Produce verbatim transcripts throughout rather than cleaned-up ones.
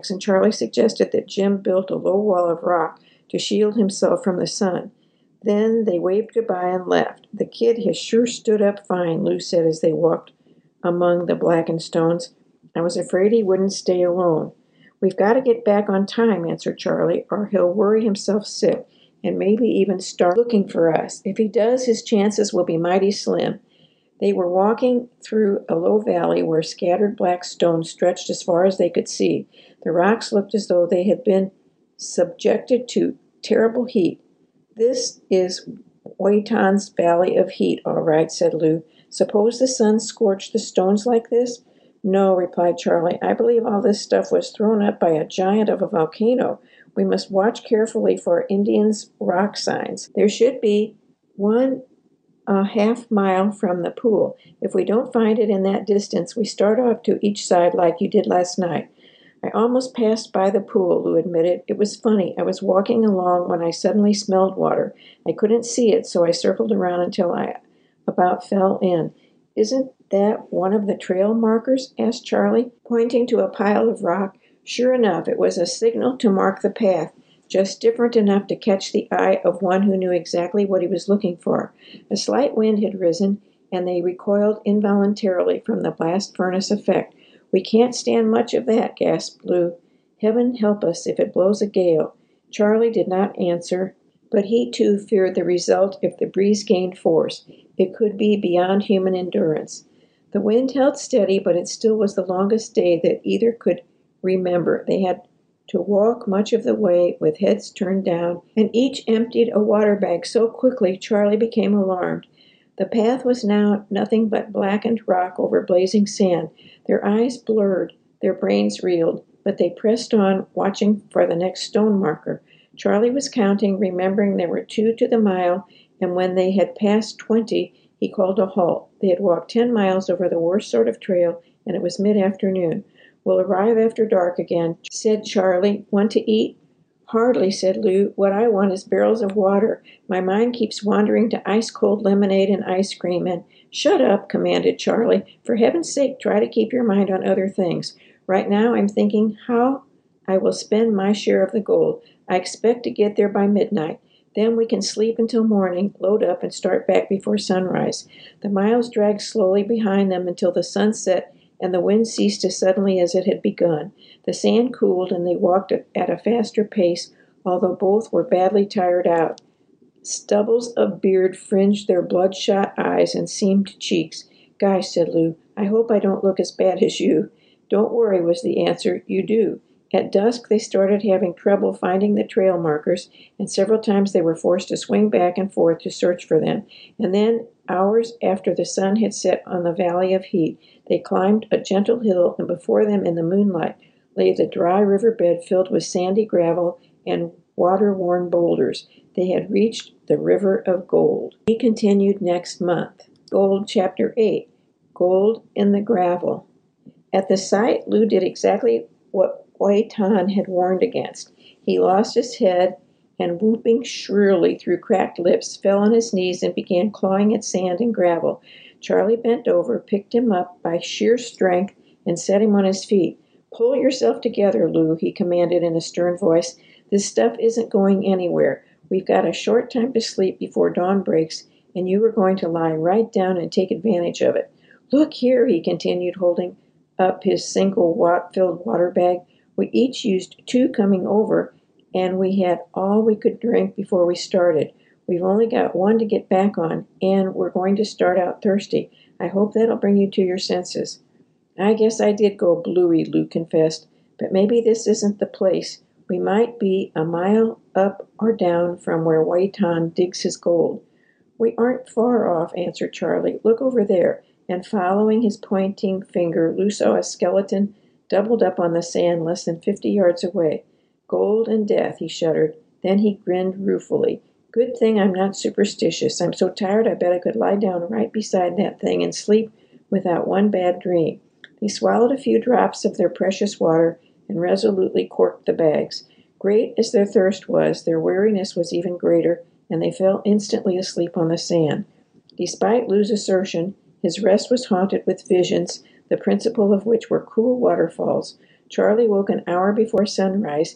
and Charlie suggested that Jim build a low wall of rock to shield himself from the sun. Then they waved goodbye and left. "The kid has sure stood up fine," Lou said as they walked among the blackened stones. "I was afraid he wouldn't stay alone." "We've got to get back on time," answered Charlie, "or he'll worry himself sick and maybe even start looking for us. If he does, his chances will be mighty slim." They were walking through a low valley where scattered black stones stretched as far as they could see. The rocks looked as though they had been subjected to terrible heat. "This is Waitan's Valley of Heat, all right," said Lou. "Suppose the sun scorched the stones like this?" "No," replied Charlie. "I believe all this stuff was thrown up by a giant of a volcano. We must watch carefully for Indians' rock signs. There should be one a half mile from the pool. If we don't find it in that distance, we start off to each side like you did last night." "I almost passed by the pool," Lou admitted. "It was funny. I was walking along when I suddenly smelled water. I couldn't see it, so I circled around until I about fell in." "Isn't that one of the trail markers?" asked Charlie, pointing to a pile of rock. Sure enough, it was a signal to mark the path, just different enough to catch the eye of one who knew exactly what he was looking for. A slight wind had risen, and they recoiled involuntarily from the blast furnace effect. "We can't stand much of that," gasped Lou. "Heaven help us if it blows a gale." Charlie did not answer, but he too feared the result if the breeze gained force. It could be beyond human endurance. The wind held steady, but it still was the longest day that either could remember. They had to walk much of the way with heads turned down, and each emptied a water bag so quickly Charlie became alarmed. The path was now nothing but blackened rock over blazing sand. Their eyes blurred, their brains reeled, but they pressed on, watching for the next stone marker. Charlie was counting, remembering there were two to the mile, and when they had passed twenty, he called a halt. They had walked ten miles over the worst sort of trail, and it was mid-afternoon. "We'll arrive after dark again," said Charlie. "Want to eat?" "Hardly," said Lou. "What I want is barrels of water. My mind keeps wandering to ice-cold lemonade and ice cream and—" "Shut up," commanded Charlie. "For heaven's sake, try to keep your mind on other things. Right now I'm thinking how I will spend my share of the gold. I expect to get there by midnight. Then we can sleep until morning, load up, and start back before sunrise." The miles dragged slowly behind them until the sun set and the wind ceased as suddenly as it had begun. The sand cooled, and they walked at a faster pace, although both were badly tired out. Stubbles of beard fringed their bloodshot eyes and seamed cheeks. "Gosh," said Lou, "I hope I don't look as bad as you." "Don't worry," was the answer. "You do." At dusk, they started having trouble finding the trail markers, and several times they were forced to swing back and forth to search for them. And then, hours after the sun had set on the Valley of Heat, they climbed a gentle hill, and before them in the moonlight lay the dry riverbed filled with sandy gravel and water-worn boulders. They had reached the River of Gold. We continued next month. Gold, Chapter eight. Gold in the Gravel. At the sight, Lou did exactly what Waitan had warned against. He lost his head and, whooping shrilly through cracked lips, fell on his knees and began clawing at sand and gravel. Charlie bent over, picked him up by sheer strength, and set him on his feet. "Pull yourself together, Lou," he commanded in a stern voice. "This stuff isn't going anywhere. We've got a short time to sleep before dawn breaks, and you are going to lie right down and take advantage of it. Look here," he continued, holding up his single watt-filled water bag. "We each used two coming over, and we had all we could drink before we started. We've only got one to get back on, and we're going to start out thirsty. I hope that'll bring you to your senses." "I guess I did go bluey," Lou confessed, "but maybe this isn't the place. We might be a mile up or down from where Waitan digs his gold." "We aren't far off," answered Charlie. "Look over there." And following his pointing finger, Lou saw a skeleton doubled up on the sand less than fifty yards away. "Gold and death," he shuddered. Then he grinned ruefully. "Good thing I'm not superstitious. I'm so tired I bet I could lie down right beside that thing and sleep without one bad dream." They swallowed a few drops of their precious water and resolutely corked the bags. Great as their thirst was, their weariness was even greater, and they fell instantly asleep on the sand. Despite Lou's assertion, his rest was haunted with visions, the principal of which were cool waterfalls. Charlie woke an hour before sunrise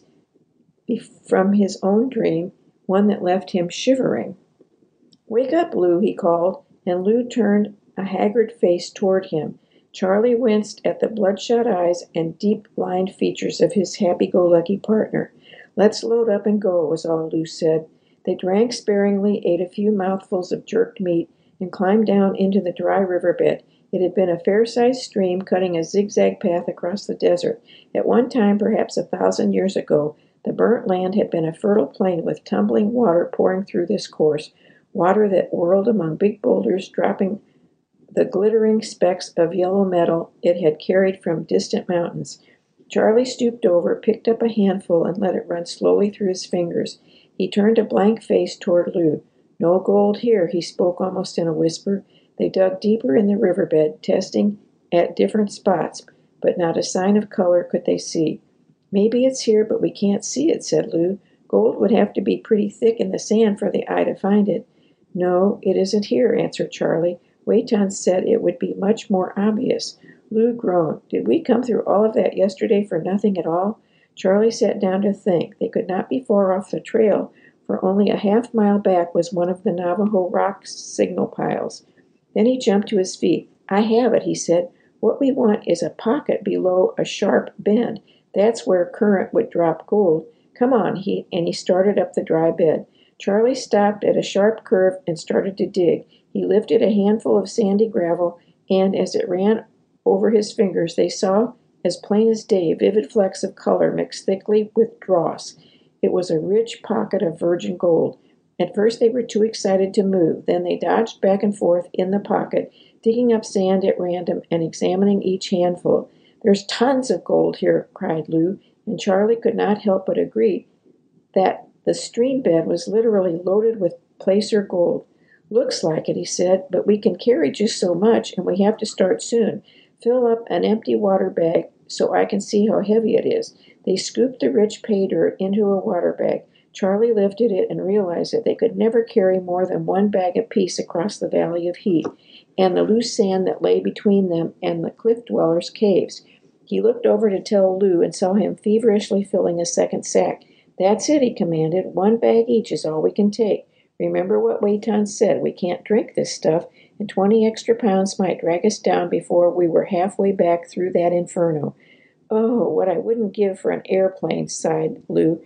from his own dream, one that left him shivering. "Wake up, Lou," he called, and Lou turned a haggard face toward him. Charlie winced at the bloodshot eyes and deep-lined features of his happy-go-lucky partner. "Let's load up and go," was all Lou said. They drank sparingly, ate a few mouthfuls of jerked meat, and climbed down into the dry riverbed. It had been a fair-sized stream cutting a zigzag path across the desert. At one time, perhaps a thousand years ago, the burnt land had been a fertile plain with tumbling water pouring through this course, water that whirled among big boulders, dropping the glittering specks of yellow metal it had carried from distant mountains. Charlie stooped over, picked up a handful, and let it run slowly through his fingers. He turned a blank face toward Lou. "No gold here," he spoke almost in a whisper. They dug deeper in the riverbed, testing at different spots, but not a sign of color could they see. "Maybe it's here, but we can't see it," said Lou. "Gold would have to be pretty thick in the sand for the eye to find it." "No, it isn't here," answered Charlie. "Wayton said it would be much more obvious." Lou groaned. "Did we come through all of that yesterday for nothing at all?" Charlie sat down to think. They could not be far off the trail, for only a half mile back was one of the Navajo rock signal piles. Then he jumped to his feet. "I have it," he said. "What we want is a pocket below a sharp bend. That's where current would drop gold. Come on," he and he started up the dry bed. Charlie stopped at a sharp curve and started to dig. He lifted a handful of sandy gravel, and as it ran over his fingers, they saw, as plain as day, vivid flecks of color mixed thickly with dross. It was a rich pocket of virgin gold. At first they were too excited to move. Then they dodged back and forth in the pocket, digging up sand at random and examining each handful. "There's tons of gold here," cried Lou, and Charlie could not help but agree that the stream bed was literally loaded with placer gold. "Looks like it," he said, "but we can carry just so much, and we have to start soon. Fill up an empty water bag so I can see how heavy it is." They scooped the rich pay dirt into a water bag. Charlie lifted it and realized that they could never carry more than one bag apiece across the Valley of Heat and the loose sand that lay between them and the cliff dwellers' caves. He looked over to tell Lou and saw him feverishly filling a second sack. "That's it," he commanded. "One bag each is all we can take. Remember what Wayton said. We can't drink this stuff, and twenty extra pounds might drag us down before we were halfway back through that inferno." "Oh, what I wouldn't give for an airplane," sighed Lou,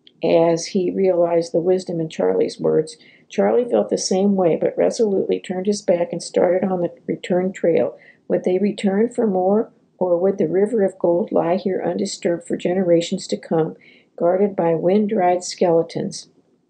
as he realized the wisdom in Charlie's words. Charlie felt the same way, but resolutely turned his back and started on the return trail. Would they return for more, or would the river of gold lie here undisturbed for generations to come, guarded by wind-dried skeletons?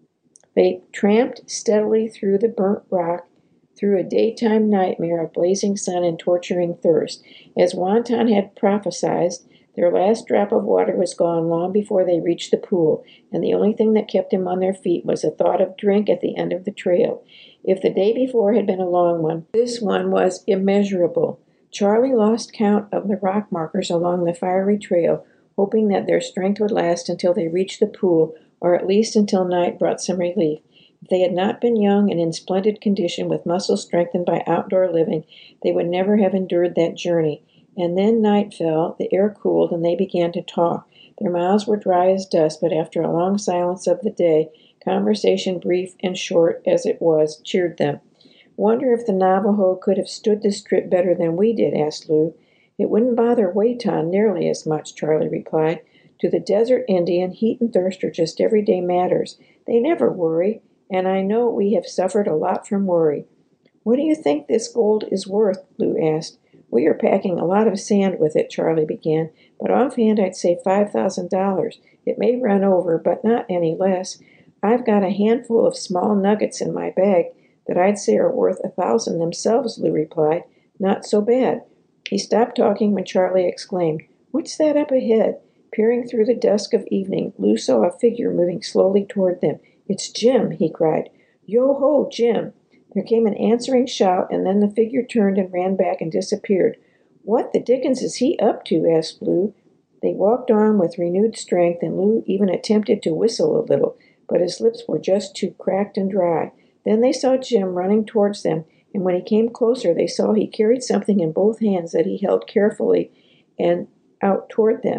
They tramped steadily through the burnt rock, through a daytime nightmare of blazing sun and torturing thirst. As Wonton had prophesied, their last drop of water was gone long before they reached the pool, and the only thing that kept them on their feet was the thought of drink at the end of the trail. If the day before had been a long one, this one was immeasurable. Charlie lost count of the rock markers along the fiery trail, hoping that their strength would last until they reached the pool, or at least until night brought some relief. If they had not been young and in splendid condition with muscles strengthened by outdoor living, they would never have endured that journey. And then night fell, the air cooled, and they began to talk. Their mouths were dry as dust, but after a long silence of the day, conversation, brief and short as it was, cheered them. "Wonder if the Navajo could have stood this trip better than we did," asked Lou. "It wouldn't bother Wayton nearly as much," Charlie replied. "To the desert Indian, heat and thirst are just everyday matters. They never worry, and I know we have suffered a lot from worry." "What do you think this gold is worth?" Lou asked. "We are packing a lot of sand with it," Charlie began, "but offhand I'd say five thousand dollars. It may run over, but not any less. I've got a handful of small nuggets in my bag that I'd say are worth a thousand themselves," Lou replied. "Not so bad." He stopped talking when Charlie exclaimed, "What's that up ahead?" Peering through the dusk of evening, Lou saw a figure moving slowly toward them. "It's Jim!" he cried. "Yo-ho, Jim!" There came an answering shout, and then the figure turned and ran back and disappeared. "What the dickens is he up to?" asked Lou. They walked on with renewed strength, and Lou even attempted to whistle a little, but his lips were just too cracked and dry. Then they saw Jim running towards them, and when he came closer, they saw he carried something in both hands that he held carefully and out toward them.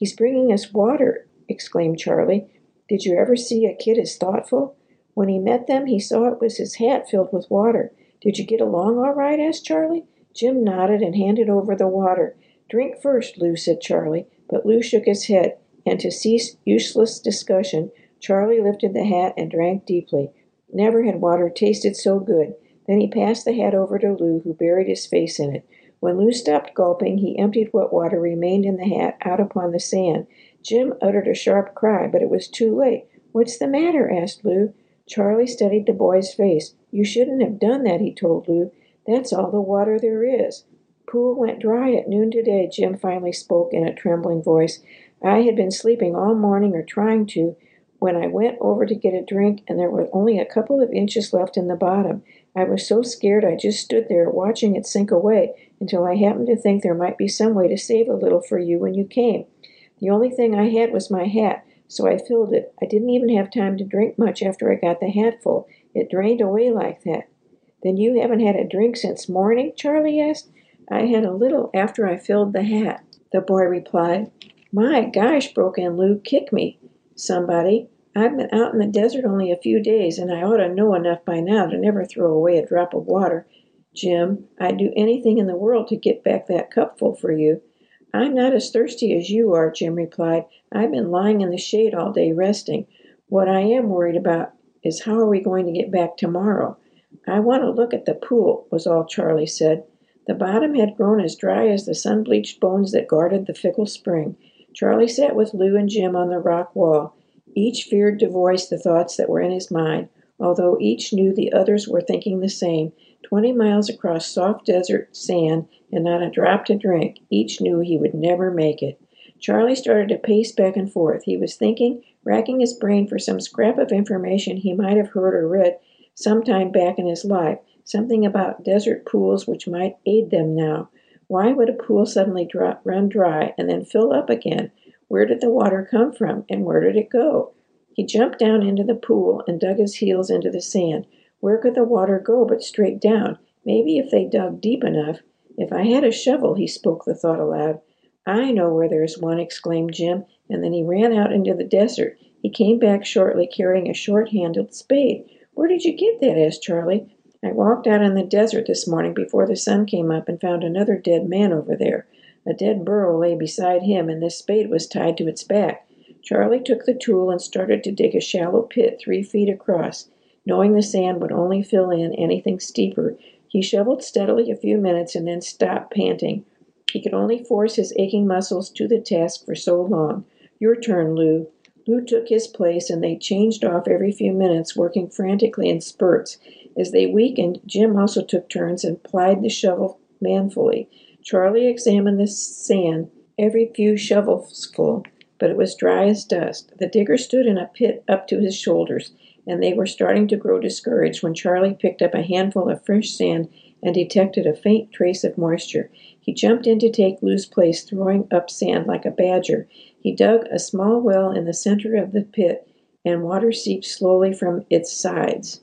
"He's bringing us water!" exclaimed Charlie. "Did you ever see a kid as thoughtful? When he met them, he saw it was his hat filled with water. Did you get along all right?" asked Charlie. Jim nodded and handed over the water. "Drink first, Lou," said Charlie, but Lou shook his head, and to cease useless discussion, Charlie lifted the hat and drank deeply. Never had water tasted so good. Then he passed the hat over to Lou, who buried his face in it. When Lou stopped gulping, he emptied what water remained in the hat out upon the sand. Jim uttered a sharp cry, but it was too late. "What's the matter?" asked Lou. Charlie studied the boy's face. "You shouldn't have done that," he told Lou. "That's all the water there is." "Pool went dry at noon today," Jim finally spoke in a trembling voice. "I had been sleeping all morning, or trying to, when I went over to get a drink, and there were only a couple of inches left in the bottom. I was so scared I just stood there watching it sink away until I happened to think there might be some way to save a little for you when you came. The only thing I had was my hat, so I filled it. I didn't even have time to drink much after I got the hat full. It drained away like that." "Then you haven't had a drink since morning?" Charlie asked. "I had a little after I filled the hat," the boy replied. "My gosh," broke in Lou, "kick me, somebody. I've been out in the desert only a few days, and I ought to know enough by now to never throw away a drop of water. Jim, I'd do anything in the world to get back that cupful for you." "I'm not as thirsty as you are," Jim replied. "I've been lying in the shade all day resting. What I am worried about is how are we going to get back tomorrow?" "I want to look at the pool," was all Charlie said. The bottom had grown as dry as the sun-bleached bones that guarded the fickle spring. Charlie sat with Lou and Jim on the rock wall. Each feared to voice the thoughts that were in his mind, although each knew the others were thinking the same. Twenty miles across soft desert sand and not a drop to drink, each knew he would never make it. Charlie started to pace back and forth. He was thinking, racking his brain for some scrap of information he might have heard or read sometime back in his life, something about desert pools which might aid them now. Why would a pool suddenly drop, run dry and then fill up again? Where did the water come from, and where did it go? He jumped down into the pool and dug his heels into the sand. Where could the water go but straight down? Maybe if they dug deep enough. "If I had a shovel," he spoke the thought aloud. "I know where there's one," exclaimed Jim, and then he ran out into the desert. He came back shortly carrying a short-handled spade. "Where did you get that?" asked Charlie. "I walked out in the desert this morning before the sun came up and found another dead man over there. A dead burro lay beside him, and this spade was tied to its back." Charlie took the tool and started to dig a shallow pit three feet across. Knowing the sand would only fill in anything steeper, he shoveled steadily a few minutes and then stopped, panting. He could only force his aching muscles to the task for so long. "Your turn, Lou." Lou took his place, and they changed off every few minutes, working frantically in spurts. As they weakened, Jim also took turns and plied the shovel manfully. Charlie examined the sand every few shovelfuls, but it was dry as dust. The digger stood in a pit up to his shoulders, and they were starting to grow discouraged when Charlie picked up a handful of fresh sand and detected a faint trace of moisture. He jumped in to take Lou's place, throwing up sand like a badger. He dug a small well in the center of the pit, and water seeped slowly from its sides.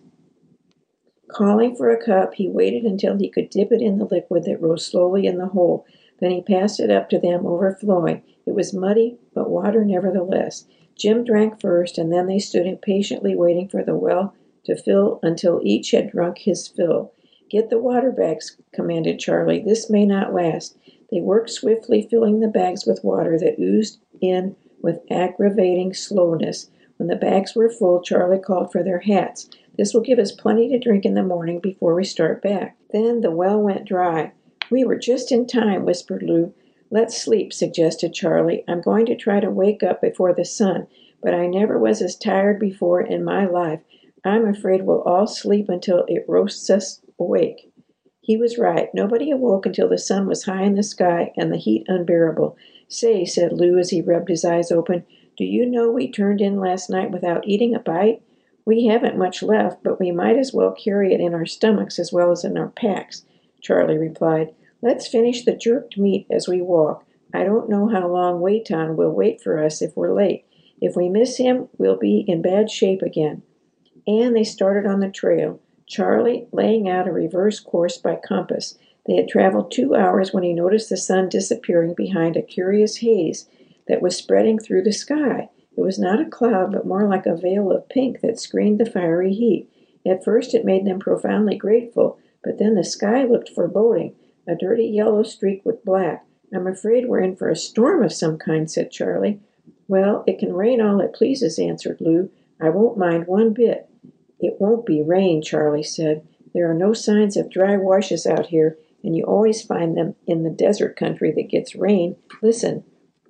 Calling for a cup, he waited until he could dip it in the liquid that rose slowly in the hole. Then he passed it up to them, overflowing. It was muddy, but water nevertheless. Jim drank first, and then they stood impatiently waiting for the well to fill until each had drunk his fill. "Get the water bags," commanded Charlie. "This may not last." They worked swiftly, filling the bags with water that oozed in with aggravating slowness. When the bags were full, Charlie called for their hats. "This will give us plenty to drink in the morning before we start back." Then the well went dry. "We were just in time," whispered Lou. "Let's sleep," suggested Charlie. "I'm going to try to wake up before the sun, but I never was as tired before in my life. I'm afraid we'll all sleep until it roasts us awake." He was right. Nobody awoke until the sun was high in the sky and the heat unbearable. "Say," said Lou as he rubbed his eyes open, "do you know we turned in last night without eating a bite? We haven't much left, but we might as well carry it in our stomachs as well as in our packs," Charlie replied. "Let's finish the jerked meat as we walk. I don't know how long Waitan will wait for us if we're late. If we miss him, we'll be in bad shape again." And they started on the trail, Charlie laying out a reverse course by compass. They had traveled two hours when he noticed the sun disappearing behind a curious haze. that was spreading through the sky. It was not a cloud, but more like a veil of pink that screened the fiery heat. At first it made them profoundly grateful, but then the sky looked foreboding, a dirty yellow streak with black. I'm afraid we're in for a storm of some kind, said Charlie. Well, it can rain all it pleases, answered Lou. I won't mind one bit. It won't be rain, Charlie said. There are no signs of dry washes out here, and you always find them in the desert country that gets rain. Listen.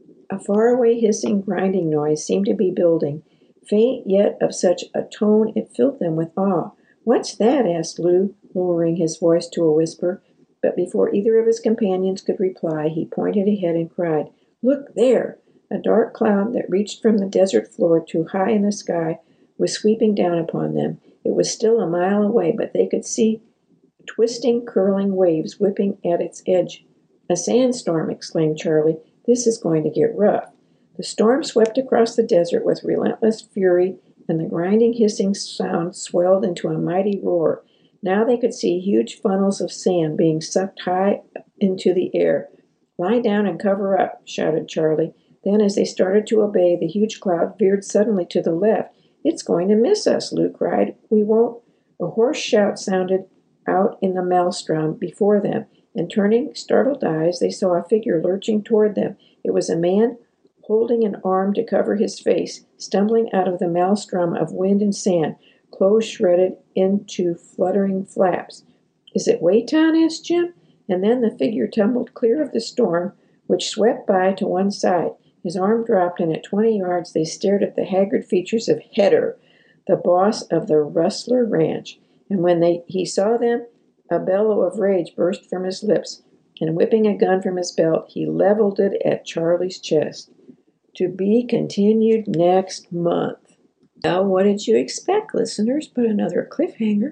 A faraway hissing, grinding noise seemed to be building, faint yet of such a tone it filled them with awe. What's that? Asked Lou, lowering his voice to a whisper. But before either of his companions could reply, he pointed ahead and cried, Look there! A dark cloud that reached from the desert floor to high in the sky was sweeping down upon them. It was still a mile away, but they could see twisting, curling waves whipping at its edge. A sandstorm, exclaimed Charlie. This is going to get rough. The storm swept across the desert with relentless fury, and the grinding, hissing sound swelled into a mighty roar. Now they could see huge funnels of sand being sucked high into the air. Lie down and cover up, shouted Charlie. Then, as they started to obey, the huge cloud veered suddenly to the left. It's going to miss us, Lou cried. We won't. A hoarse shout sounded out in the maelstrom before them, and turning startled eyes, they saw a figure lurching toward them. It was a man holding an arm to cover his face, stumbling out of the maelstrom of wind and sand, clothes shredded into fluttering flaps. Is it Wayton? Asked Jim, and then the figure tumbled clear of the storm, which swept by to one side. His arm dropped, and at twenty yards they stared at the haggard features of Heder, the boss of the Rustler Ranch. And when they he saw them, a bellow of rage burst from his lips, and whipping a gun from his belt, he leveled it at Charlie's chest. To be continued next month. Now, what did you expect, listeners, but another cliffhanger?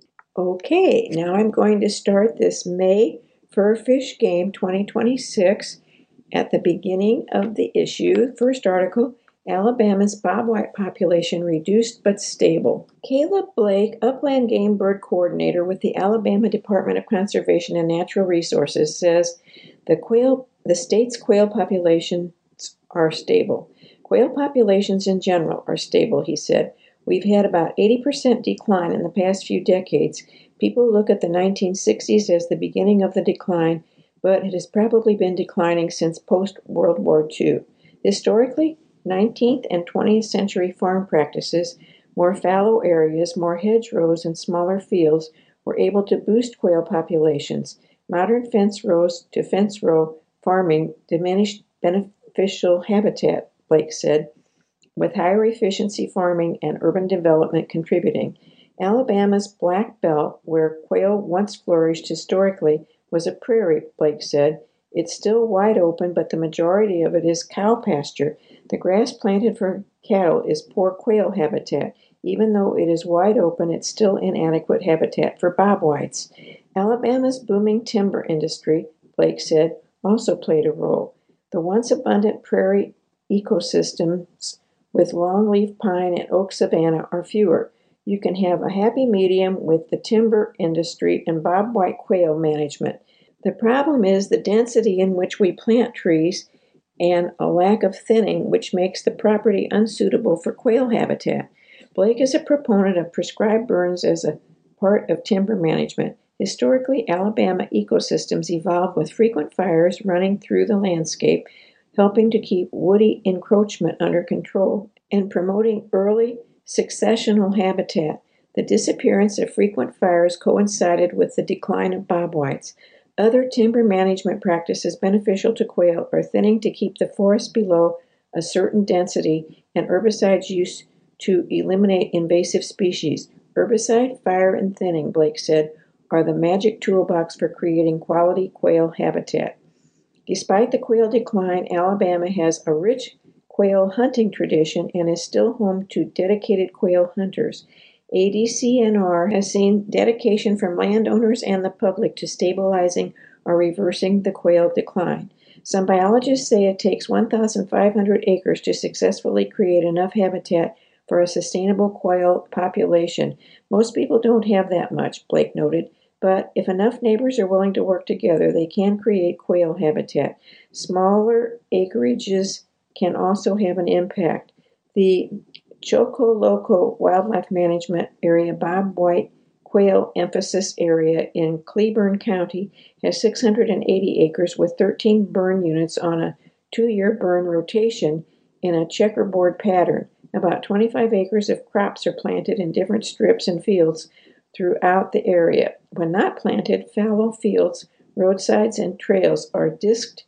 Okay, now I'm going to start this May Fur-Fish Game twenty twenty-six. At the beginning of the issue, first article, Alabama's bobwhite population reduced but stable. Caleb Blake, Upland Game Bird Coordinator with the Alabama Department of Conservation and Natural Resources, says the quail, the state's quail populations are stable. Quail populations in general are stable, he said. We've had about eighty percent decline in the past few decades. People look at the nineteen sixties as the beginning of the decline, but it has probably been declining since post-World War Two. Historically, nineteenth and twentieth century farm practices, more fallow areas, more hedgerows, and smaller fields were able to boost quail populations. Modern fence rows to fence row farming diminished beneficial habitat, Blake said, with higher efficiency farming and urban development contributing. Alabama's Black Belt, where quail once flourished historically, was a prairie, Blake said. It's still wide open, but the majority of it is cow pasture. The grass planted for cattle is poor quail habitat. Even though it is wide open, it's still inadequate habitat for bobwhites. Alabama's booming timber industry, Blake said, also played a role. The once abundant prairie ecosystems with longleaf pine and oak savanna are fewer. You can have a happy medium with the timber industry and bobwhite quail management. The problem is the density in which we plant trees and a lack of thinning, which makes the property unsuitable for quail habitat. Blake is a proponent of prescribed burns as a part of timber management. Historically, Alabama ecosystems evolved with frequent fires running through the landscape, helping to keep woody encroachment under control and promoting early successional habitat. The disappearance of frequent fires coincided with the decline of bobwhites. Other timber management practices beneficial to quail are thinning to keep the forest below a certain density and herbicides used to eliminate invasive species. Herbicide, fire, and thinning, Blake said, are the magic toolbox for creating quality quail habitat. Despite the quail decline, Alabama has a rich quail hunting tradition and is still home to dedicated quail hunters. A D C N R has seen dedication from landowners and the public to stabilizing or reversing the quail decline. Some biologists say it takes one thousand five hundred acres to successfully create enough habitat for a sustainable quail population. Most people don't have that much, Blake noted, but if enough neighbors are willing to work together, they can create quail habitat. Smaller acreages can also have an impact. The Chocoloco Wildlife Management Area Bob White Quail Emphasis Area in Cleburne County has six hundred eighty acres with thirteen burn units on a two-year burn rotation in a checkerboard pattern. About twenty-five acres of crops are planted in different strips and fields throughout the area. When not planted, fallow fields, roadsides, and trails are disked.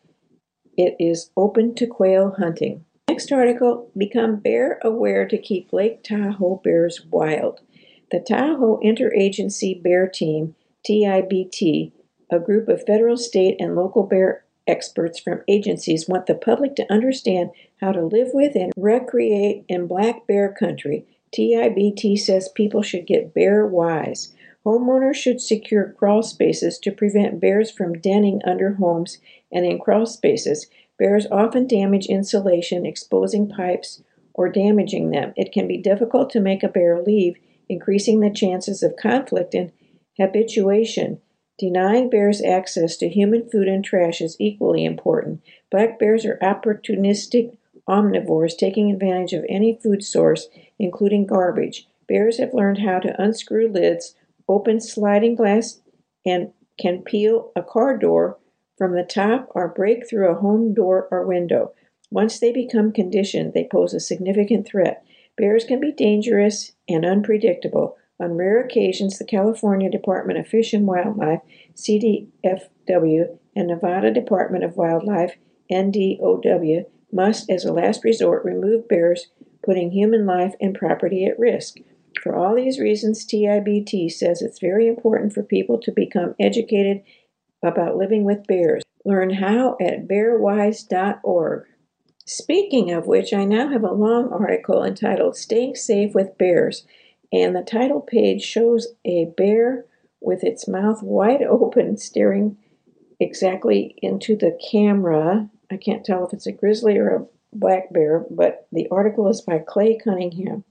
It is open to quail hunting. Next article, become bear aware to keep Lake Tahoe bears wild. The Tahoe Interagency Bear Team, T I B T, a group of federal, state, and local bear experts from agencies, want the public to understand how to live with and recreate in black bear country. T I B T says people should get bear wise. Homeowners should secure crawl spaces to prevent bears from denning under homes and in crawl spaces. Bears often damage insulation, exposing pipes or damaging them. It can be difficult to make a bear leave, increasing the chances of conflict and habituation. Denying bears access to human food and trash is equally important. Black bears are opportunistic omnivores, taking advantage of any food source, including garbage. Bears have learned how to unscrew lids, open sliding glass, and can peel a car door from the top or break through a home door or window. Once they become conditioned, they pose a significant threat. Bears can be dangerous and unpredictable. On rare occasions, the California Department of Fish and Wildlife, C D F W, and Nevada Department of Wildlife, N D O W, must, as a last resort, remove bears, putting human life and property at risk. For all these reasons, T I B T says it's very important for people to become educated about living with bears. Learn how at bear wise dot org. Speaking of which, I now have a long article entitled Staying Safe with Bears, and the title page shows a bear with its mouth wide open staring exactly into the camera. I can't tell if it's a grizzly or a black bear, but the article is by Clay Cunningham.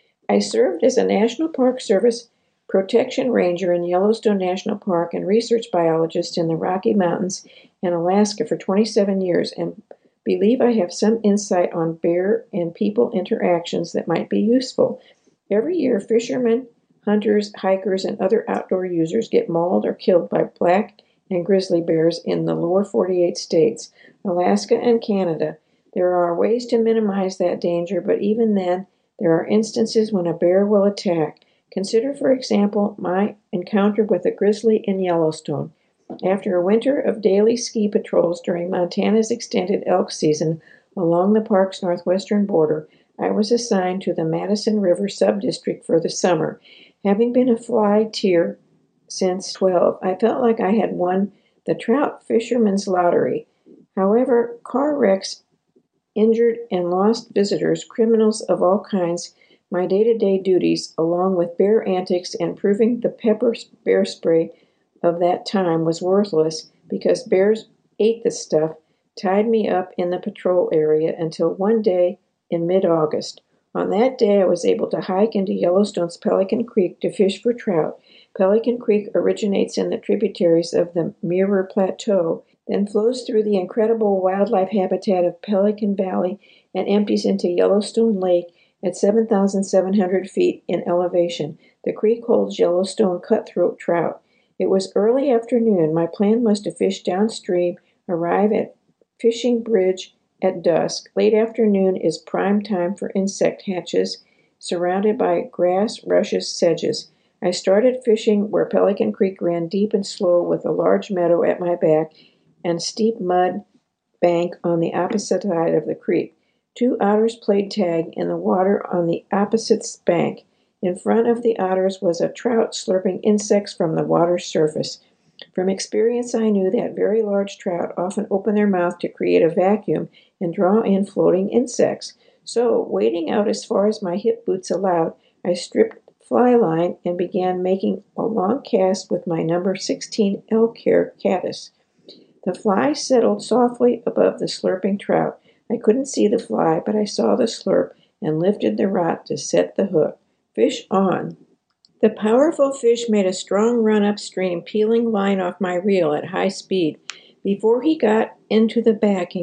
I served as a National Park Service protection ranger in Yellowstone National Park and research biologist in the Rocky Mountains and Alaska for twenty-seven years, and believe I have some insight on bear and people interactions that might be useful. Every year, fishermen, hunters, hikers, and other outdoor users get mauled or killed by black and grizzly bears in the lower forty-eight states, Alaska, and Canada. There are ways to minimize that danger, but even then, there are instances when a bear will attack. Consider, for example, my encounter with a grizzly in Yellowstone. After a winter of daily ski patrols during Montana's extended elk season along the park's northwestern border, I was assigned to the Madison River Subdistrict for the summer. Having been a fly tier since twelve, I felt like I had won the trout fisherman's lottery. However, car wrecks, injured and lost visitors, criminals of all kinds, my day-to-day duties, along with bear antics and proving the pepper bear spray of that time was worthless because bears ate the stuff, tied me up in the patrol area until one day in mid-August. On that day, I was able to hike into Yellowstone's Pelican Creek to fish for trout. Pelican Creek originates in the tributaries of the Mirror Plateau, then flows through the incredible wildlife habitat of Pelican Valley and empties into Yellowstone Lake at seven thousand seven hundred feet in elevation. The creek holds Yellowstone cutthroat trout. It was early afternoon. My plan was to fish downstream, arrive at Fishing Bridge at dusk. Late afternoon is prime time for insect hatches, surrounded by grass, rushes, sedges. I started fishing where Pelican Creek ran deep and slow with a large meadow at my back and steep mud bank on the opposite side of the creek. Two otters played tag in the water on the opposite bank. In front of the otters was a trout slurping insects from the water's surface. From experience, I knew that very large trout often open their mouth to create a vacuum and draw in floating insects. So, wading out as far as my hip boots allowed, I stripped fly line and began making a long cast with my number sixteen elk hair caddis. The fly settled softly above the slurping trout. I couldn't see the fly, but I saw the slurp and lifted the rod to set the hook. Fish on. The powerful fish made a strong run upstream, peeling line off my reel at high speed. Before he got into the backing,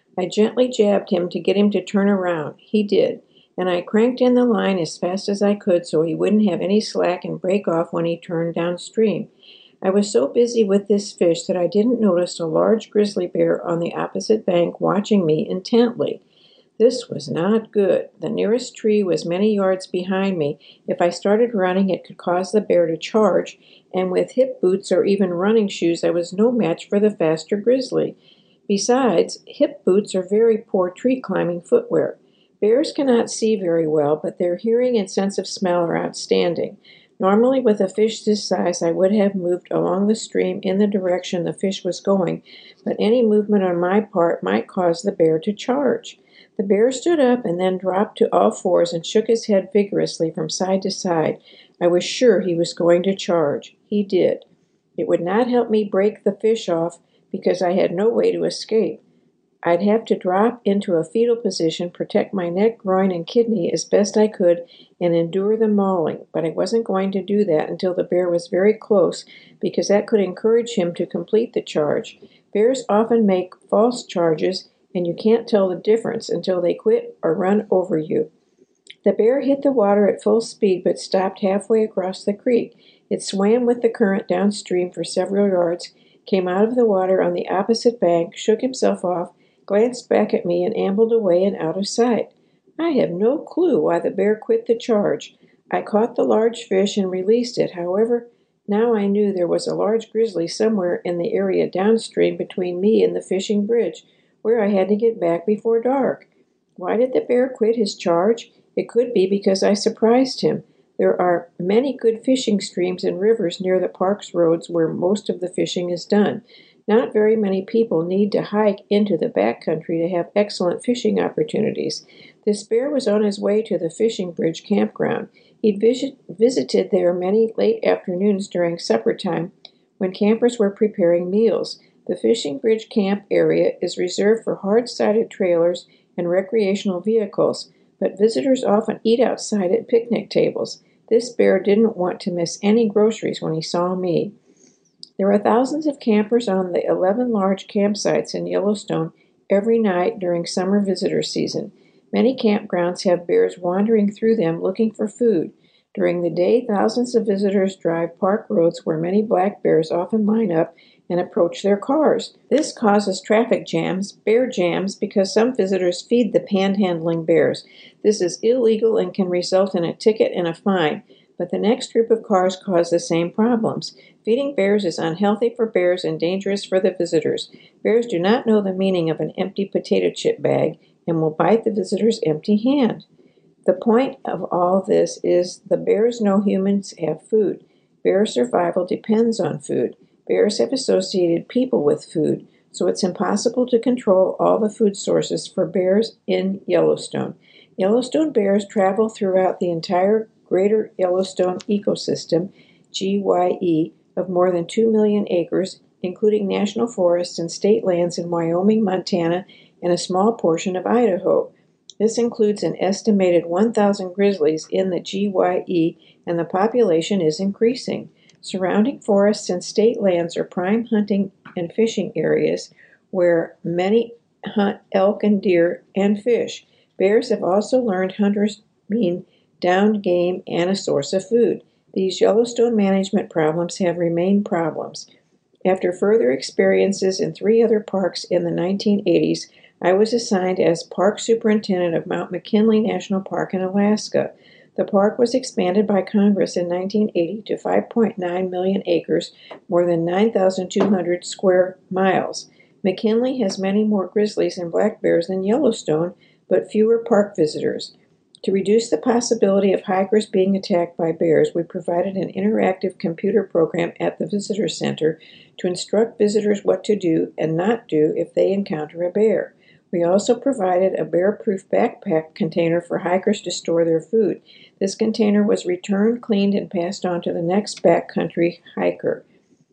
I gently jabbed him to get him to turn around. He did, and I cranked in the line as fast as I could so he wouldn't have any slack and break off when he turned downstream. I was so busy with this fish that I didn't notice a large grizzly bear on the opposite bank watching me intently. This was not good. The nearest tree was many yards behind me. If I started running, it could cause the bear to charge, and with hip boots or even running shoes, I was no match for the faster grizzly. Besides, hip boots are very poor tree climbing footwear. Bears cannot see very well, but their hearing and sense of smell are outstanding. Normally, with a fish this size, I would have moved along the stream in the direction the fish was going, but any movement on my part might cause the bear to charge. The bear stood up and then dropped to all fours and shook his head vigorously from side to side. I was sure he was going to charge. He did. It would not help me break the fish off because I had no way to escape. I'd have to drop into a fetal position, protect my neck, groin, and kidney as best I could, and endure the mauling, but I wasn't going to do that until the bear was very close because that could encourage him to complete the charge. Bears often make false charges, and you can't tell the difference until they quit or run over you. The bear hit the water at full speed but stopped halfway across the creek. It swam with the current downstream for several yards, came out of the water on the opposite bank, shook himself off, glanced back at me, and ambled away and out of sight. I have no clue why the bear quit the charge. I caught the large fish and released it. However, now I knew there was a large grizzly somewhere in the area downstream between me and the fishing bridge, where I had to get back before dark. Why did the bear quit his charge? It could be because I surprised him. There are many good fishing streams and rivers near the park's roads where most of the fishing is done. Not very many people need to hike into the backcountry to have excellent fishing opportunities. This bear was on his way to the fishing bridge campground. He'd visit, visited there many late afternoons during supper time when campers were preparing meals. The fishing bridge camp area is reserved for hard-sided trailers and recreational vehicles, but visitors often eat outside at picnic tables. This bear didn't want to miss any groceries when he saw me. There are thousands of campers on the eleven large campsites in Yellowstone every night during summer visitor season. Many campgrounds have bears wandering through them looking for food. During the day, thousands of visitors drive park roads where many black bears often line up and approach their cars. This causes traffic jams, bear jams, because some visitors feed the panhandling bears. This is illegal and can result in a ticket and a fine, but the next group of cars cause the same problems. Feeding bears is unhealthy for bears and dangerous for the visitors. Bears do not know the meaning of an empty potato chip bag and will bite the visitor's empty hand. The point of all this is the bears know humans have food. Bear survival depends on food. Bears have associated people with food, so it's impossible to control all the food sources for bears in Yellowstone. Yellowstone bears travel throughout the entire Greater Yellowstone Ecosystem, G Y E, of more than two million acres, including national forests and state lands in Wyoming, Montana, and a small portion of Idaho. This includes an estimated one thousand grizzlies in the G Y E, and the population is increasing. Surrounding forests and state lands are prime hunting and fishing areas where many hunt elk and deer and fish. Bears have also learned hunters mean downed game and a source of food. These Yellowstone management problems have remained problems. After further experiences in three other parks in the nineteen eighties, I was assigned as park superintendent of Mount McKinley National Park in Alaska. The park was expanded by Congress in nineteen eighty to five point nine million acres, more than nine thousand two hundred square miles. McKinley has many more grizzlies and black bears than Yellowstone, but fewer park visitors. To reduce the possibility of hikers being attacked by bears, we provided an interactive computer program at the visitor center to instruct visitors what to do and not do if they encounter a bear. We also provided a bear-proof backpack container for hikers to store their food. This container was returned, cleaned, and passed on to the next backcountry hiker.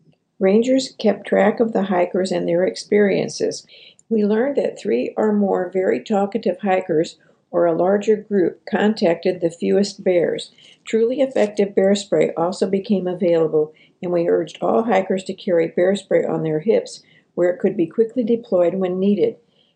Rangers kept track of the hikers and their experiences. We learned that three or more very talkative hikers or a larger group contacted the fewest bears. Truly effective bear spray also became available, and we urged all hikers to carry bear spray on their hips where it could be quickly deployed when needed.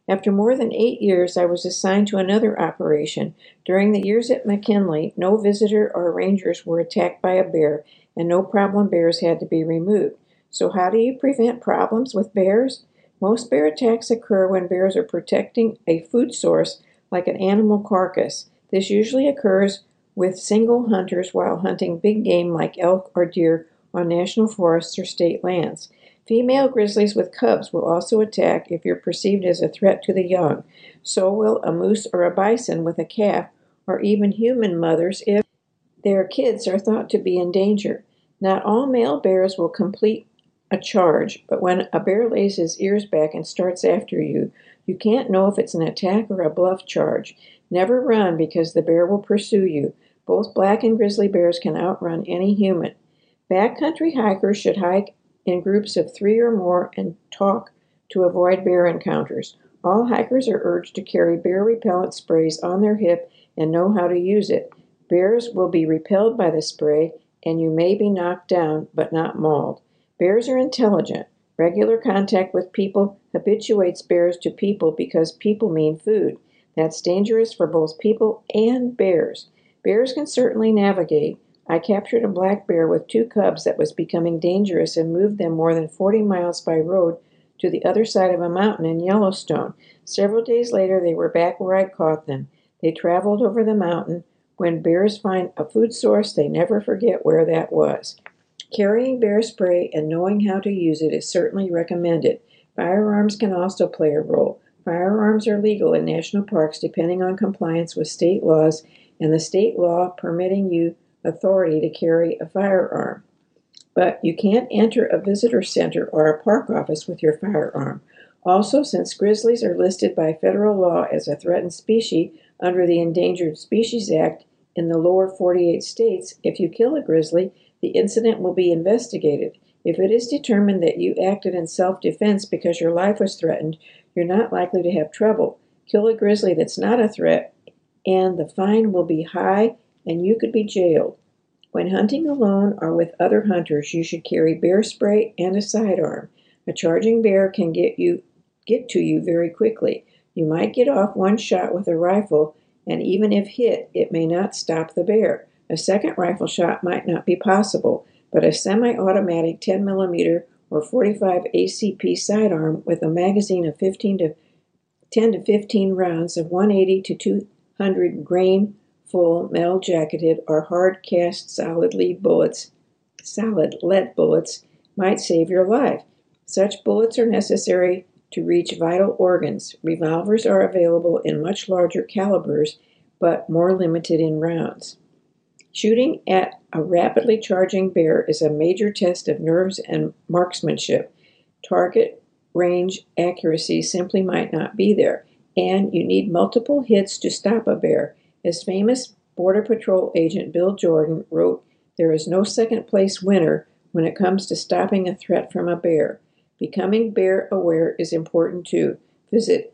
After more than eight years, I was assigned to another operation. During the years at McKinley, no visitor or rangers were attacked by a bear, and no problem bears had to be removed. So how do you prevent problems with bears? Most bear attacks occur when bears are protecting a food source like an animal carcass. This usually occurs with single hunters while hunting big game like elk or deer on national forests or state lands. Female grizzlies with cubs will also attack if you're perceived as a threat to the young. So will a moose or a bison with a calf, or even human mothers if their kids are thought to be in danger. Not all male bears will complete a charge, but when a bear lays his ears back and starts after you, you can't know if it's an attack or a bluff charge. Never run because the bear will pursue you. Both black and grizzly bears can outrun any human. Backcountry hikers should hike in groups of three or more and talk to avoid bear encounters. All hikers are urged to carry bear repellent sprays on their hip and know how to use it. Bears will be repelled by the spray, and you may be knocked down but not mauled. Bears are intelligent. Regular contact with people habituates bears to people because people mean food. That's dangerous for both people and bears. Bears can certainly navigate. I captured a black bear with two cubs that was becoming dangerous and moved them more than forty miles by road to the other side of a mountain in Yellowstone. Several days later, they were back where I caught them. They traveled over the mountain. When bears find a food source, they never forget where that was. Carrying bear spray and knowing how to use it is certainly recommended. Firearms can also play a role. Firearms are legal in national parks depending on compliance with state laws and the state law permitting you authority to carry a firearm. But you can't enter a visitor center or a park office with your firearm. Also, since grizzlies are listed by federal law as a threatened species under the Endangered Species Act in the lower forty-eight states, if you kill a grizzly, the incident will be investigated. If it is determined that you acted in self-defense because your life was threatened, you're not likely to have trouble. Kill a grizzly that's not a threat, and the fine will be high and you could be jailed. When hunting alone or with other hunters, you should carry bear spray and a sidearm. A charging bear can get you get to you very quickly. You might get off one shot with a rifle, and even if hit, it may not stop the bear. A second rifle shot might not be possible, but a semi-automatic ten millimeter or forty-five A C P sidearm with a magazine of fifteen to ten to fifteen rounds of one eighty to two hundred grain full metal jacketed or hard cast solid lead bullets, solid lead bullets might save your life. Such bullets are necessary to reach vital organs. Revolvers are available in much larger calibers, but more limited in rounds. Shooting at a rapidly charging bear is a major test of nerves and marksmanship. Target range accuracy simply might not be there, and you need multiple hits to stop a bear. As famous Border Patrol agent Bill Jordan wrote, "There is no second place winner when it comes to stopping a threat from a bear." Becoming bear aware is important too. Visit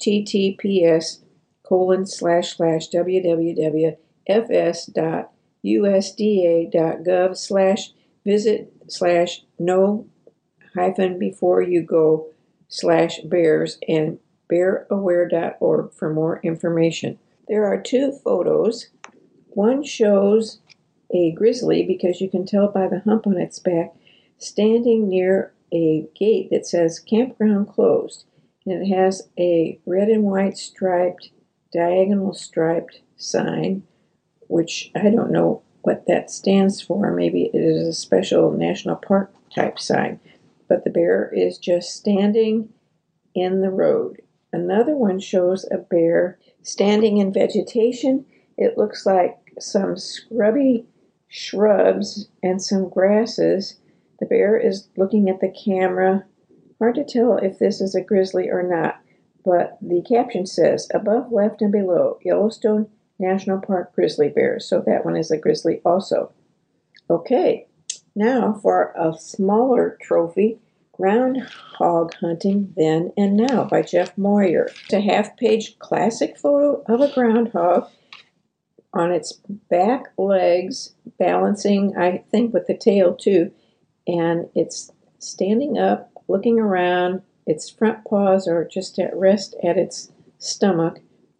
https colon slash slash www.fs.usda.gov slash visit slash no hyphen before you go slash bears and bear aware dot org for more information. There are two photos. One shows a grizzly, because you can tell by the hump on its back, standing near a gate that says campground closed. And it has a red and white striped, diagonal striped sign, which I don't know what that stands for. Maybe it is a special national park type sign. But the bear is just standing in the road. Another one shows a bear standing in vegetation. It looks like some scrubby shrubs and some grasses. The bear is looking at the camera. Hard to tell if this is a grizzly or not, but the caption says, above, left, and below, Yellowstone National Park grizzly bears. So that one is a grizzly also. Okay, now for a smaller trophy, Groundhog Hunting Then and Now by Jeff Moyer. It's a half-page classic photo of a groundhog on its back legs, balancing, I think, with the tail too, and it's standing up, looking around, Its front paws are just at rest at its stomach.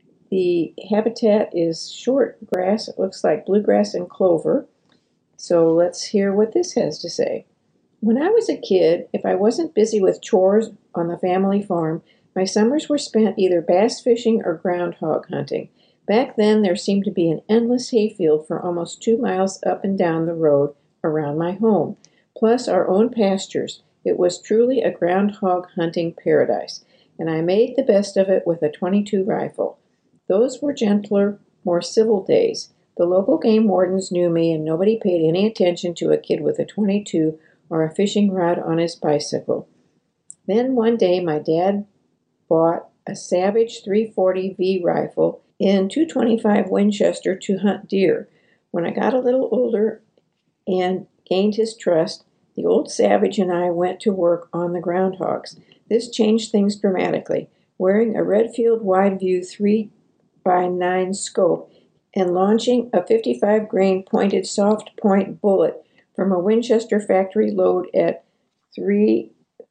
The habitat is short grass. It looks like bluegrass and clover. So let's hear what this has to say. When I was a kid, if I wasn't busy with chores on the family farm, my summers were spent either bass fishing or groundhog hunting. Back then, there seemed to be an endless hayfield for almost two miles up and down the road around my home, plus our own pastures. It was truly a groundhog hunting paradise, and I made the best of it with a twenty-two rifle. Those were gentler, more civil days. The local game wardens knew me, and nobody paid any attention to a kid with a twenty-two or a fishing rod on his bicycle. Then one day my dad bought a Savage three forty V rifle in two twenty-five Winchester to hunt deer. When I got a little older and gained his trust, the old Savage and I went to work on the groundhogs. This changed things dramatically. Wearing a Redfield Wide View three by nine scope and launching a fifty-five grain pointed soft point bullet from a Winchester factory load at three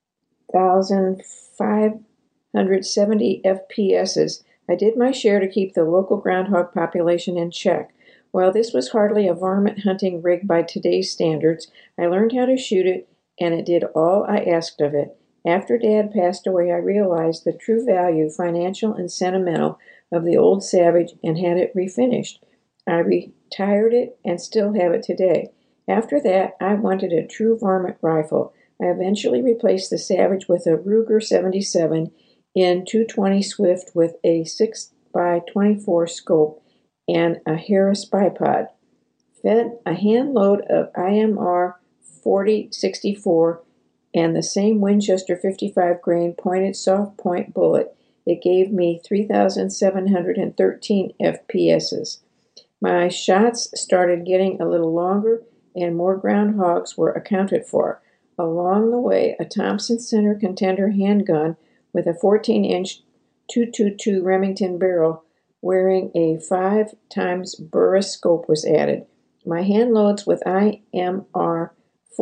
thousand five hundred seventy F P S, I did my share to keep the local groundhog population in check. While this was hardly a varmint hunting rig by today's standards, I learned how to shoot it, and it did all I asked of it. After Dad passed away, I realized the true value, financial and sentimental, of the old Savage and had it refinished. I retired it and still have it today. After that, I wanted a true varmint rifle. I eventually replaced the Savage with a Ruger seventy-seven in two twenty Swift with a six by twenty-four scope and a Harris bipod. Fed a hand load of I M R forty sixty-four and the same Winchester fifty-five grain pointed soft point bullet. It gave me three thousand seven hundred thirteen F P S. My shots started getting a little longer and more groundhogs were accounted for. Along the way, a Thompson Center Contender handgun with a fourteen inch two twenty-two Remington barrel wearing a five times Burris scope was added. My hand loads with I M R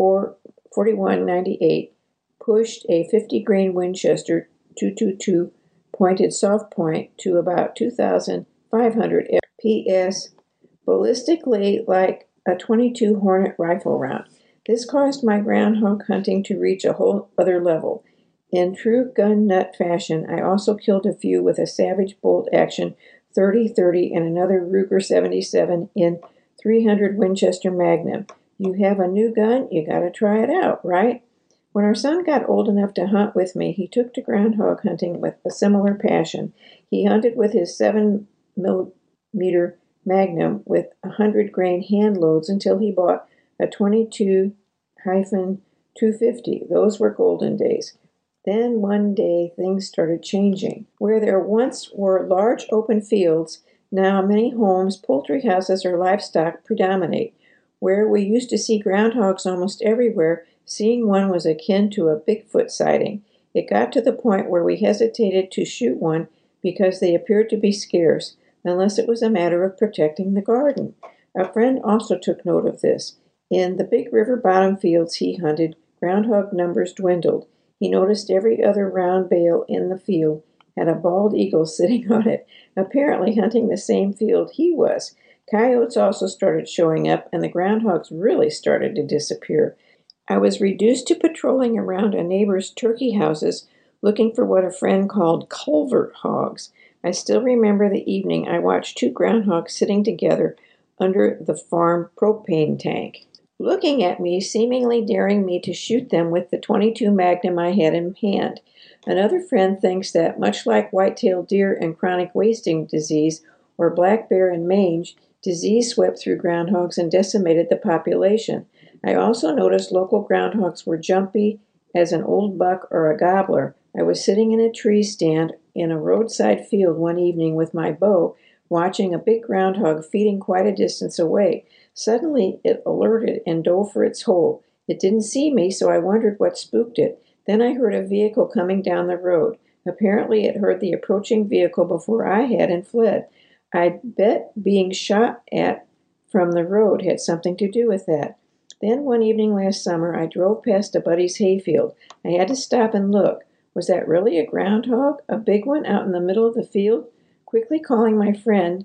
forty-one ninety-eight pushed a fifty grain Winchester two twenty-two pointed soft point to about two thousand five hundred F P S, ballistically like a twenty-two Hornet rifle round. This caused my groundhog hunting to reach a whole other level. In true gun nut fashion, I also killed a few with a Savage bolt action thirty thirty and another Ruger seventy-seven in three hundred Winchester Magnum. You have a new gun, you gotta try it out, right? When our son got old enough to hunt with me, he took to groundhog hunting with a similar passion. He hunted with his seven millimeter Magnum with one hundred grain hand loads until he bought a twenty-two two fifty. Those were golden days. Then one day things started changing. Where there once were large open fields, now many homes, poultry houses, or livestock predominate. Where we used to see groundhogs almost everywhere, seeing one was akin to a Bigfoot sighting. It got to the point where we hesitated to shoot one because they appeared to be scarce, unless it was a matter of protecting the garden. A friend also took note of this. In the big river bottom fields he hunted, groundhog numbers dwindled. He noticed every other round bale in the field had a bald eagle sitting on it, apparently hunting the same field he was. Coyotes also started showing up, and the groundhogs really started to disappear. I was reduced to patrolling around a neighbor's turkey houses, looking for what a friend called culvert hogs. I still remember the evening I watched two groundhogs sitting together under the farm propane tank, looking at me, seemingly daring me to shoot them with the twenty-two Magnum I had in hand. Another friend thinks that, much like white-tailed deer and chronic wasting disease, or black bear and mange, disease swept through groundhogs and decimated the population. I also noticed local groundhogs were jumpy as an old buck or a gobbler. I was sitting in a tree stand in a roadside field one evening with my bow, watching a big groundhog feeding quite a distance away. Suddenly it alerted and dove for its hole. It didn't see me, so I wondered what spooked it. Then I heard a vehicle coming down the road. Apparently it heard the approaching vehicle before I had and fled. I bet being shot at from the road had something to do with that. Then one evening last summer, I drove past a buddy's hayfield. I had to stop and look. Was that really a groundhog? A big one out in the middle of the field? Quickly calling my friend,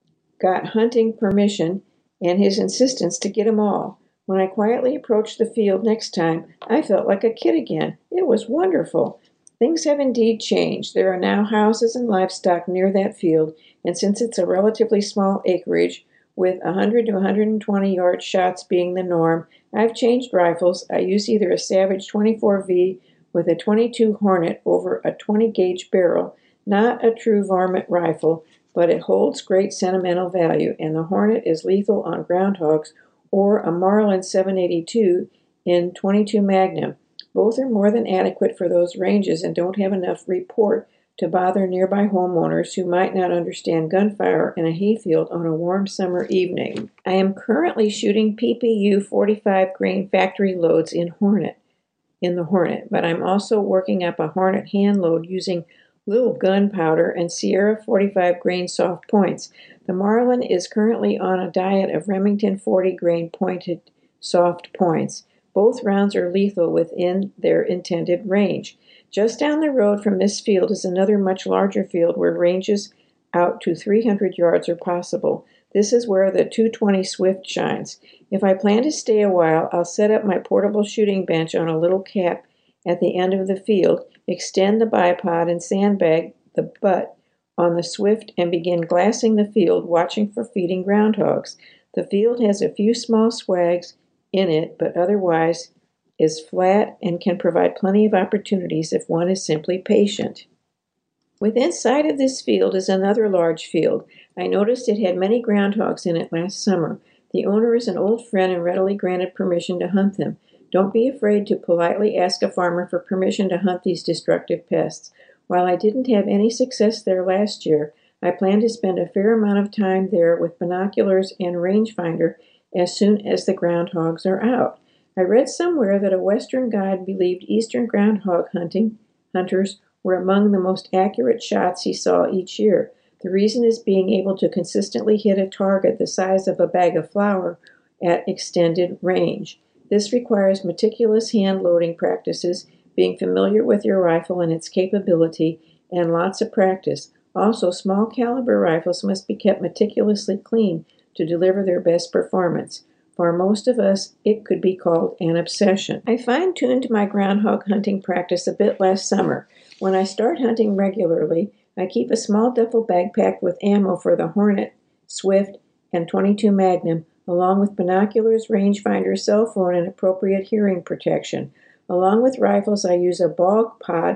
got hunting permission and his insistence to get 'em all. When I quietly approached the field next time, I felt like a kid again. It was wonderful. Things have indeed changed. There are now houses and livestock near that field, and since it's a relatively small acreage, with one hundred to one hundred twenty yard shots being the norm, I've changed rifles. I use either a Savage twenty-four V with a twenty-two Hornet over a twenty gauge barrel, not a true varmint rifle, but it holds great sentimental value, and the Hornet is lethal on groundhogs, or a Marlin seven eighty-two in twenty-two Magnum. Both are more than adequate for those ranges and don't have enough report to bother nearby homeowners who might not understand gunfire in a hayfield on a warm summer evening. I am currently shooting P P U forty-five grain factory loads in Hornet, in the Hornet, but I'm also working up a Hornet hand load using little gunpowder and Sierra forty-five grain soft points. The Marlin is currently on a diet of Remington forty grain pointed soft points. Both rounds are lethal within their intended range. Just down the road from this field is another much larger field where ranges out to three hundred yards are possible. This is where the two twenty Swift shines. If I plan to stay a while, I'll set up my portable shooting bench on a little cap at the end of the field, extend the bipod and sandbag the butt on the Swift and begin glassing the field, watching for feeding groundhogs. The field has a few small swags in it, but otherwise is flat and can provide plenty of opportunities if one is simply patient. Within sight of this field is another large field. I noticed it had many groundhogs in it last summer. The owner is an old friend and readily granted permission to hunt them. Don't be afraid to politely ask a farmer for permission to hunt these destructive pests. While I didn't have any success there last year, I plan to spend a fair amount of time there with binoculars and rangefinder as soon as the groundhogs are out. I read somewhere that a Western guide believed eastern groundhog hunting hunters were among the most accurate shots he saw each year. The reason is being able to consistently hit a target the size of a bag of flour at extended range. This requires meticulous hand-loading practices, being familiar with your rifle and its capability, and lots of practice. Also, small caliber rifles must be kept meticulously clean to deliver their best performance. For most of us, it could be called an obsession. I fine-tuned my groundhog hunting practice a bit last summer. When I start hunting regularly, I keep a small duffel bag packed with ammo for the Hornet, Swift, and twenty-two Magnum, along with binoculars, rangefinder, cell phone, and appropriate hearing protection. Along with rifles, I use a bog pod,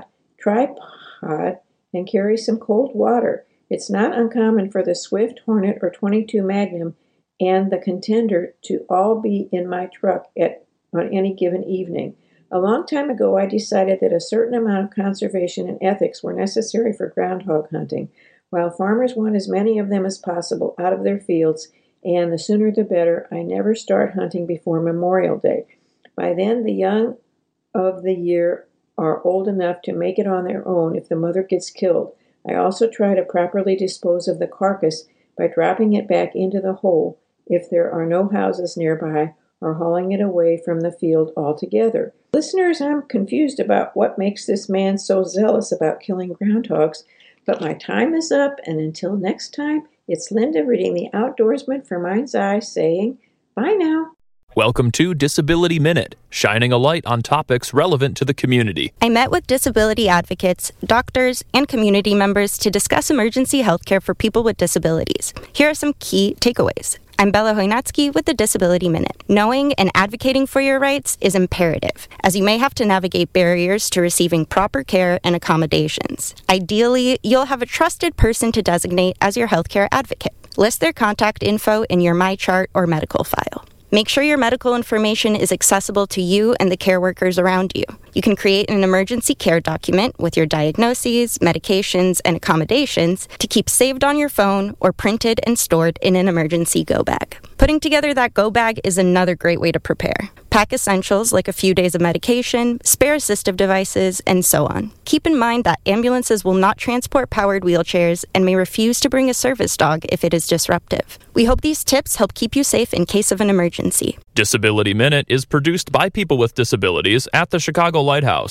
tripod, and carry some cold water. It's not uncommon for the Swift, Hornet, or twenty-two Magnum and the Contender to all be in my truck at on any given evening. A long time ago, I decided that a certain amount of conservation and ethics were necessary for groundhog hunting. While farmers want as many of them as possible out of their fields, and the sooner the better, I never start hunting before Memorial Day. By then, the young of the year are old enough to make it on their own if the mother gets killed. I also try to properly dispose of the carcass by dropping it back into the hole if there are no houses nearby, or hauling it away from the field altogether. Listeners, I'm confused about what makes this man so zealous about killing groundhogs, but my time is up, and until next time, it's Linda reading The Outdoorsman for Mind's Eye saying, bye now. Welcome to Disability Minute, shining a light on topics relevant to the community. I met with disability advocates, doctors, and community members to discuss emergency healthcare for people with disabilities. Here are some key takeaways. I'm Bella Hoynatsky with the Disability Minute. Knowing and advocating for your rights is imperative, as you may have to navigate barriers to receiving proper care and accommodations. Ideally, you'll have a trusted person to designate as your healthcare advocate. List their contact info in your MyChart or medical file. Make sure your medical information is accessible to you and the care workers around you. You can create an emergency care document with your diagnoses, medications, and accommodations to keep saved on your phone or printed and stored in an emergency go bag. Putting together that go bag is another great way to prepare. Pack essentials like a few days of medication, spare assistive devices, and so on. Keep in mind that ambulances will not transport powered wheelchairs and may refuse to bring a service dog if it is disruptive. We hope these tips help keep you safe in case of an emergency. Disability Minute is produced by people with disabilities at the Chicago Lighthouse.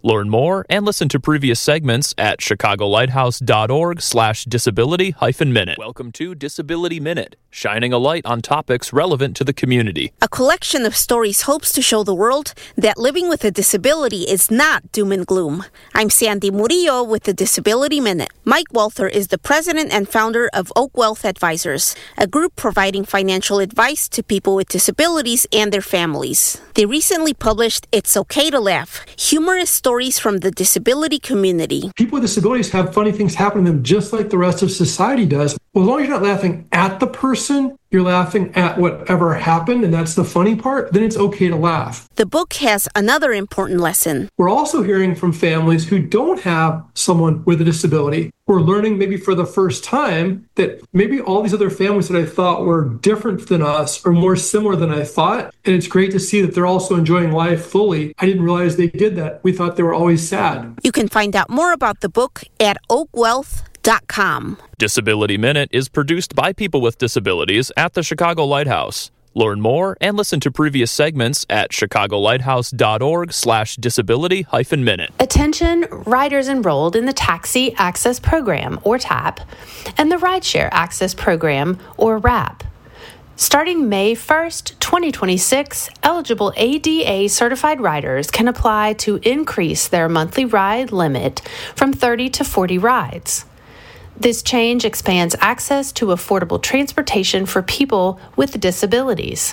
Learn more and listen to previous segments at chicagolighthouse.org slash disability hyphen minute. Welcome to Disability Minute, shining a light on topics relevant to the community. A collection of stories hopes to show the world that living with a disability is not doom and gloom. I'm Sandy Murillo with the Disability Minute. Mike Walther is the president and founder of Oak Wealth Advisors, a group providing financial advice to people with disabilities and their families. They recently published It's Okay to Laugh, humorous stories from the disability community. People with disabilities have funny things happen to them just like the rest of society does. Well, as long as you're not laughing at the person, you're laughing at whatever happened, and that's the funny part, then it's okay to laugh. The book has another important lesson. We're also hearing from families who don't have someone with a disability. We're learning maybe for the first time that maybe all these other families that I thought were different than us are more similar than I thought. And it's great to see that they're also enjoying life fully. I didn't realize they did that. We thought they were always sad. You can find out more about the book at oak wealth dot com. Disability Minute is produced by people with disabilities at the Chicago Lighthouse. Learn more and listen to previous segments at chicagolighthouse.org slash disability hyphen minute. Attention riders enrolled in the Taxi Access Program, or TAP, and the Rideshare Access Program, or RAP. Starting May first, twenty twenty-six, eligible A D A-certified riders can apply to increase their monthly ride limit from thirty to forty rides. This change expands access to affordable transportation for people with disabilities.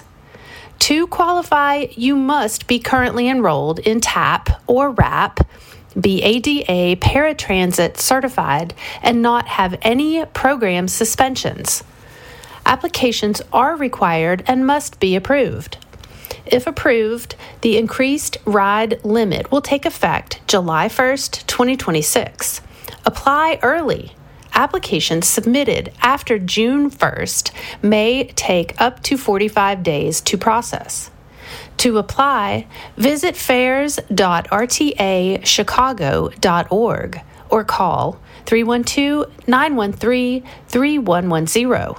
To qualify, you must be currently enrolled in TAP or RAP, be A D A paratransit certified, and not have any program suspensions. Applications are required and must be approved. If approved, the increased ride limit will take effect July first, twenty twenty-six. Apply early. Applications submitted after June first may take up to forty-five days to process. To apply, visit fares dot r t a chicago dot org or call three one two, nine one three, three one one zero.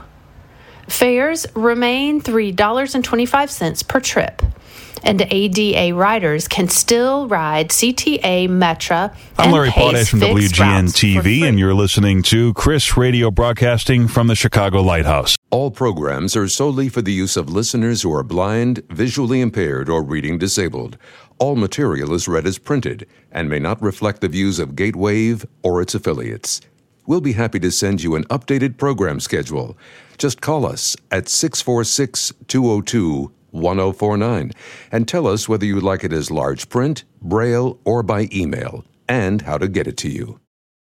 Fares remain three dollars and twenty-five cents per trip, and A D A riders can still ride C T A, Metra, I'm and Larry Potash from W G N T V, and and you're listening to Chris Radio broadcasting from the Chicago Lighthouse. All programs are solely for the use of listeners who are blind, visually impaired, or reading disabled. All material is read as printed and may not reflect the views of Gatewave or its affiliates. We'll be happy to send you an updated program schedule. Just call us at six four six, two oh two, one oh four nine and tell us whether you'd like it as large print, braille, or by email, and how to get it to you.